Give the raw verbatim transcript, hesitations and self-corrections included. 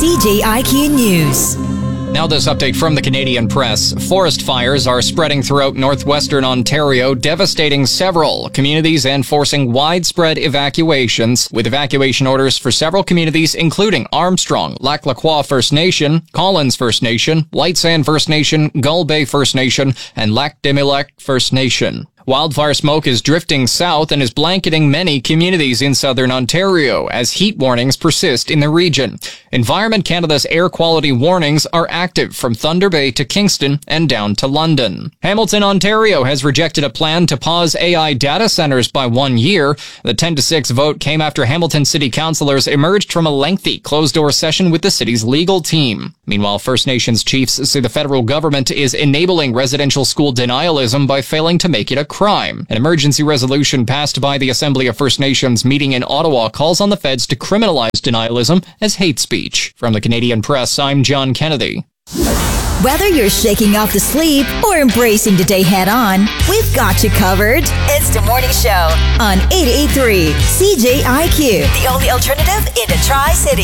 C J I Q News. Now this update from the Canadian Press. Forest fires are spreading throughout northwestern Ontario, devastating several communities and forcing widespread evacuations, with evacuation orders for several communities including Armstrong, Lac La Croix First Nation, Collins First Nation, White Sand First Nation, Gull Bay First Nation, and Lac des Mille First Nation. Wildfire smoke is drifting south and is blanketing many communities in southern Ontario as heat warnings persist in the region. Environment Canada's air quality warnings are active from Thunder Bay to Kingston and down to London. Hamilton, Ontario has rejected a plan to pause A I data centers by one year. The ten to six vote came after Hamilton City councillors emerged from a lengthy closed-door session with the city's legal team. Meanwhile, First Nations chiefs say the federal government is enabling residential school denialism by failing to make it a crime. An emergency resolution passed by the Assembly of First Nations meeting in Ottawa calls on the feds to criminalize denialism as hate speech. From the Canadian Press, I'm John Kennedy. Whether you're shaking off the sleep or embracing the day head on, we've got you covered. It's the morning show on eight eighty-three C J I Q, the only alternative in the Tri-City.